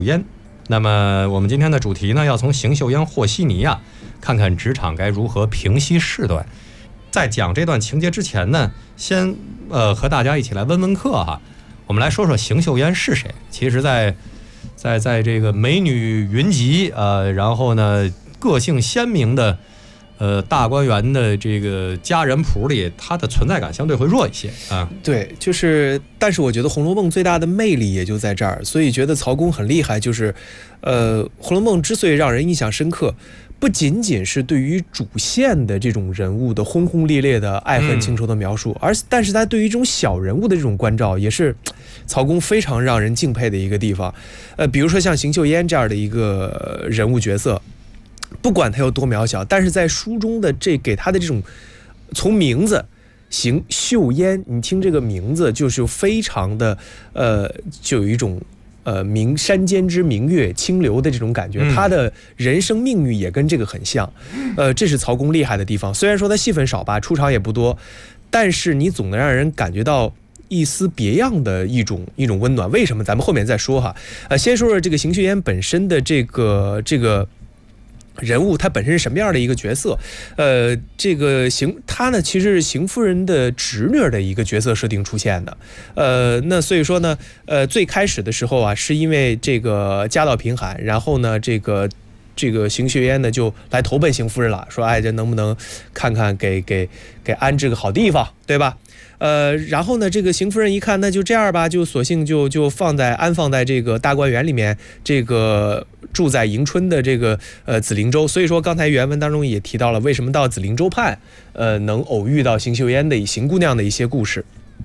烟。那么我们今天的主题呢，要从邢岫烟和稀泥啊，看看职场该如何平息事端。在讲这段情节之前呢，先和大家一起来温温课哈。我们来说说邢岫烟是谁。其实在这个美女云集然后呢个性鲜明的大观园的这个佳人谱里，她的存在感相对会弱一些啊。 对，但是我觉得《红楼梦》最大的魅力也就在这儿，所以觉得曹公很厉害。《红楼梦》之所以让人印象深刻，不仅仅是对于主线的这种人物的轰轰烈烈的爱恨情仇的描述，但是他对于这种小人物的这种关照，也是曹公非常让人敬佩的一个地方。比如说像邢岫烟这样的一个人物角色。不管他有多渺小，但是在书中的给他的这种从名字邢岫烟，你听这个名字就是非常的就有一种山间之明月清流的这种感觉，他的人生命运也跟这个很像。这是曹公厉害的地方。虽然说他戏份少吧，出场也不多，但是你总能让人感觉到一丝别样的一种温暖。为什么？咱们后面再说哈。先说说这个邢岫烟本身的这个人物，他本身是什么样的一个角色？他呢其实是邢夫人的侄女的一个角色设定出现的。那所以说呢，最开始的时候啊，是因为这个家道贫寒，然后呢这个邢岫烟呢就来投奔邢夫人了，说这能不能看看给安置个好地方，对吧？然后呢，这个邢夫人一看，那就这样吧，就索性就安放在这个大观园里面，这个住在迎春的这个紫菱洲。所以说，刚才原文当中也提到了，为什么到紫菱洲畔，能偶遇到邢岫烟的邢姑娘的一些故事。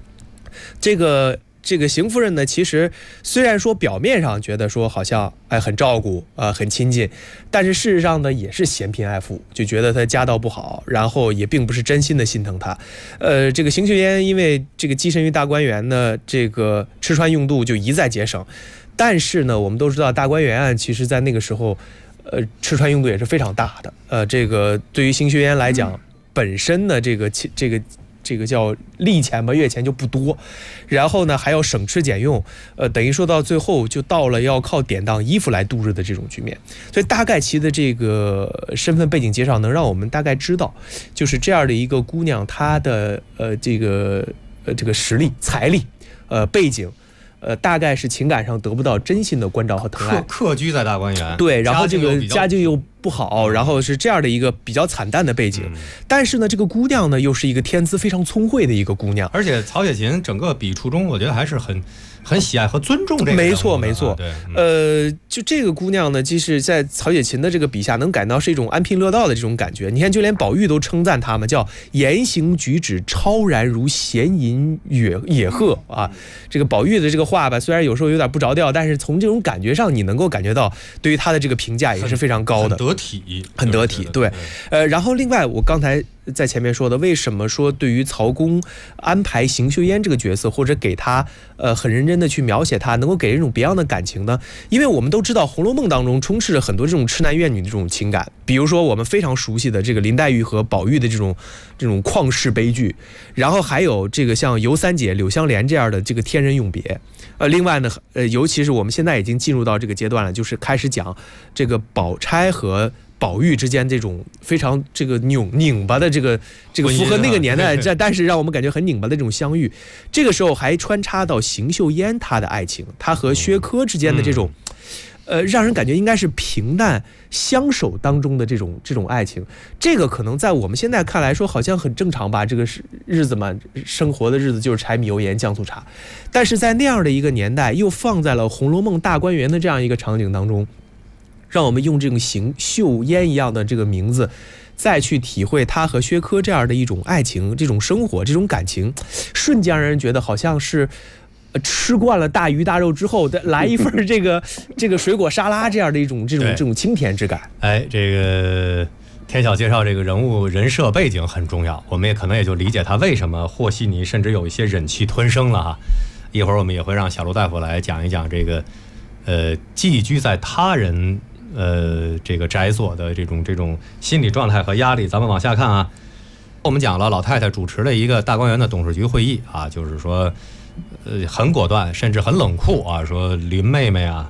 这个邢夫人呢，其实虽然说表面上觉得说好像很照顾很亲近，但是事实上呢也是嫌贫爱富，就觉得她家道不好，然后也并不是真心的心疼她。这个邢岫烟因为这个跻身于大观园呢，这个吃穿用度就一再节省，但是呢我们都知道大观园其实在那个时候吃穿用度也是非常大的。这个对于邢岫烟来讲，本身呢这个叫利钱吧，月钱就不多，然后呢还要省吃俭用，等于说到最后就到了要靠典当衣服来度日的这种局面。所以大概其的这个身份背景介绍能让我们大概知道，就是这样的一个姑娘，她的这个实力、财力、背景。大概是情感上得不到真心的关照和疼爱， 客居在大观园， 对，然后这个家境又不好，然后是这样的一个比较惨淡的背景。但是呢，这个姑娘呢，又是一个天资非常聪慧的一个姑娘， 而且曹雪芹整个笔触中，我觉得还是很喜爱和尊重这个人物的。 没错，对，就这个姑娘呢，即使在曹雪芹的这个笔下，能感到是一种安贫乐道的这种感觉。你看，就连宝玉都称赞她嘛，叫言行举止超然如闲吟野鹤啊。这个宝玉的这个话吧，虽然有时候有点不着调，但是从这种感觉上，你能够感觉到对于她的这个评价也是非常高的，很得体。对，然后另外我刚才在前面说的，为什么说对于曹公安排邢岫烟这个角色，或者给他很认真的去描写他，能够给人一种别样的感情呢？因为我们都知道《红楼梦》当中充斥着很多这种痴男怨女的这种情感，比如说我们非常熟悉的这个林黛玉和宝玉的这种旷世悲剧，然后还有这个像尤三姐、柳湘莲这样的这个天人永别。另外呢，尤其是我们现在已经进入到这个阶段了，就是开始讲这个宝钗和宝玉之间这种非常这个拧巴的这个符合那个年代，但是让我们感觉很拧巴的这种相遇。这个时候还穿插到邢岫烟她的爱情，她和薛科之间的这种让人感觉应该是平淡相守当中的这种爱情。这个可能在我们现在看来说好像很正常吧，这个是日子嘛，生活的日子就是柴米油盐酱醋茶。但是在那样的一个年代，又放在了《红楼梦》大观园的这样一个场景当中，让我们用这种邢岫烟一样的这个名字，再去体会他和薛科这样的一种爱情、这种生活、这种感情，瞬间让人觉得好像是吃惯了大鱼大肉之后，来一份这个水果沙拉这样的一种清甜之感。 这个天晓介绍这个人物人设背景很重要，我们也可能也就理解他为什么和稀泥甚至有一些忍气吞声了哈。一会儿我们也会让小卢大夫来讲一讲这个寄居在他人这个宅所的这种心理状态和压力。咱们往下看啊，我们讲了老太太主持了一个大观园的董事局会议啊，就是说很果断甚至很冷酷啊，说林妹妹啊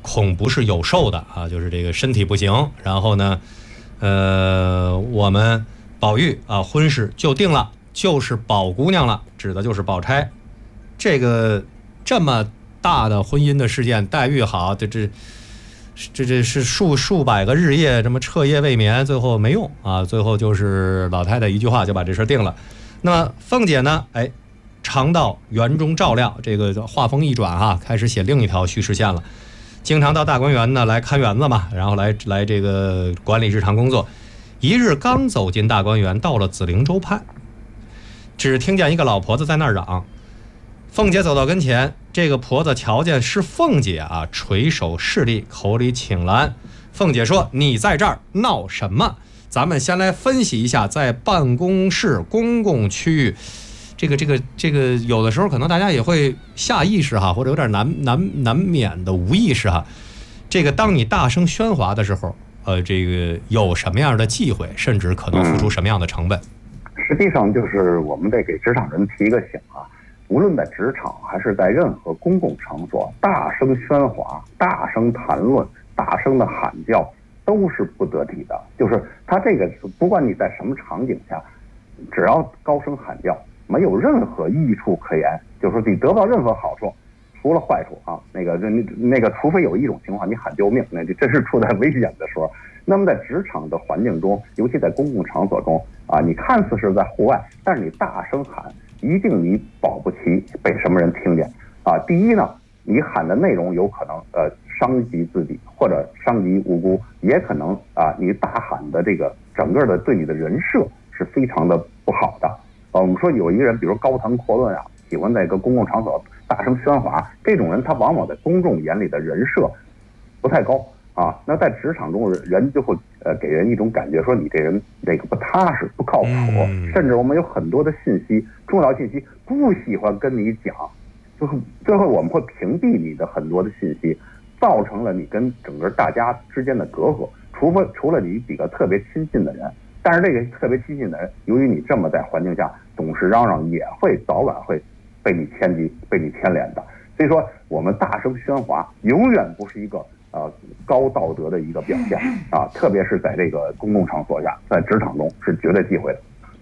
恐不是有寿的啊，就是这个身体不行。然后呢，我们宝玉啊婚事就定了，就是宝姑娘了，指的就是宝钗。这么大的婚姻的事件，黛玉好，这是数百个日夜这么彻夜未眠，最后没用啊，最后就是老太太一句话就把这事定了。那么凤姐呢，常到园中照料，这个话锋一转哈，开始写另一条叙事线了。经常到大观园呢来看园子嘛，然后来这个管理日常工作。一日刚走进大观园，到了紫菱洲畔，只听见一个老婆子在那儿嚷。凤姐走到跟前，这个婆子瞧见是凤姐啊，垂手侍立，口里请拦。凤姐说：“你在这儿闹什么？咱们先来分析一下，在办公室公共区域，这个有的时候可能大家也会下意识哈，或者有点难免的无意识哈。这个当你大声喧哗的时候，这个有什么样的忌讳，甚至可能付出什么样的成本？ 实际上就是我们得给职场人提一个醒啊。无论在职场还是在任何公共场所，大声喧哗、大声谈论、大声的喊叫都是不得体的。就是他这个，不管你在什么场景下，只要高声喊叫，没有任何益处可言，就是说你得不到任何好处，除了坏处啊。那个，除非有一种情况你喊救命，那这是处在危险的时候。那么在职场的环境中，尤其在公共场所中啊，你看似是在户外，但是你大声喊，一定你保不齐被什么人听见啊。第一呢，你喊的内容有可能伤及自己或者伤及无辜，也可能啊你大喊的这个整个的对你的人设是非常的不好的。我们说有一个人，比如高谈阔论啊，喜欢在一个公共场所大声喧哗，这种人他往往在公众眼里的人设不太高啊。那在职场中人就会给人一种感觉，说你这人这个不踏实不靠谱，甚至我们有很多的信息，重要信息不喜欢跟你讲，最后我们会屏蔽你的很多的信息，造成了你跟整个大家之间的隔阂。除了你几个特别亲近的人，但是这个特别亲近的人，由于你这么在环境下总是嚷嚷，也会早晚会被你牵及、被你牵连的。所以说，我们大声喧哗永远不是一个高道德的一个表现啊，特别是在这个公共场所下，在职场中是绝对忌讳的。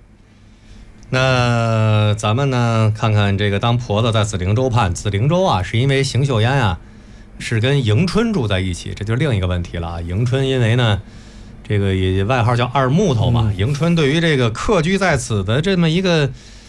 那咱们呢，看看这个当婆子在紫菱洲畔，紫菱洲啊，是因为邢岫烟啊是跟迎春住在一起，这就是另一个问题了。迎春因为呢，这个也外号叫二木头嘛，迎春对于这个客居在此的这么一个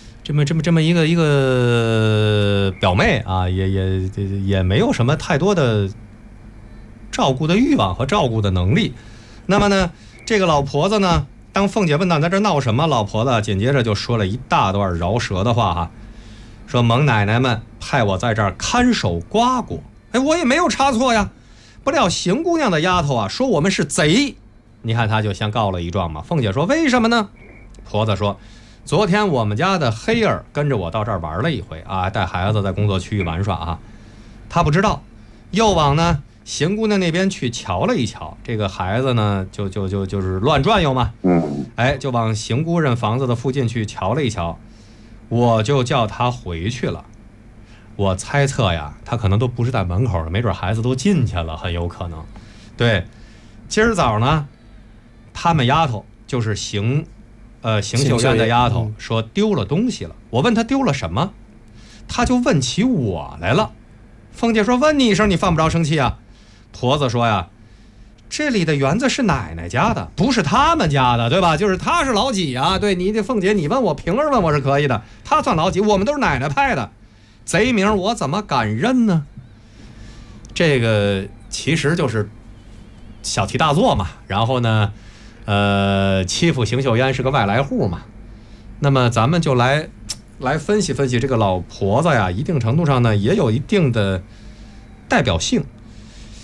表妹啊，也没有什么太多的照顾的欲望和照顾的能力。那么呢，这个老婆子呢，当凤姐问到在这闹什么，老婆子紧接着就说了一大段饶舌的话哈，说蒙奶奶们派我在这儿看守瓜果，我也没有差错呀。不料邢姑娘的丫头啊，说我们是贼，你看她就先告了一状嘛。凤姐说为什么呢？婆子说，昨天我们家的黑儿跟着我到这儿玩了一回啊，带孩子在工作区域玩耍啊，他不知道，又往呢邢姑娘那边去瞧了一瞧，这个孩子呢就是乱转悠嘛，就往邢姑人房子的附近去瞧了一瞧，我就叫他回去了。我猜测呀，他可能都不是在门口了，没准孩子都进去了，很有可能。对，今儿早呢，他们丫头就是邢岫烟的丫头说丢了东西了。我问他丢了什么，他就问起我来了。凤姐说问你一声，你犯不着生气啊。婆子说呀，这里的园子是奶奶家的，不是他们家的，对吧？就是他是老几啊？对，你这凤姐，你问我平儿问我是可以的，他算老几？我们都是奶奶派的，贼名我怎么敢认呢？这个其实就是小题大做嘛。然后呢，欺负邢岫烟是个外来户嘛。那么咱们就来分析分析这个老婆子呀，一定程度上呢也有一定的代表性。